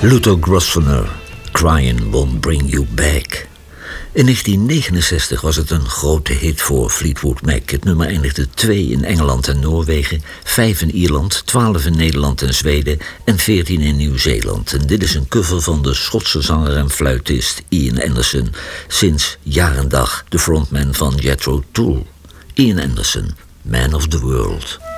Luther Grosvenor, Crying Won't Bring You Back. In 1969 was het een grote hit voor Fleetwood Mac. Het nummer eindigde 2 in Engeland en Noorwegen, 5 in Ierland, 12 in Nederland en Zweden en 14 in Nieuw-Zeeland. En dit is een cover van de Schotse zanger en fluitist Ian Anderson, sinds jaar en dag de frontman van Jethro Tull. Ian Anderson, Man of the World.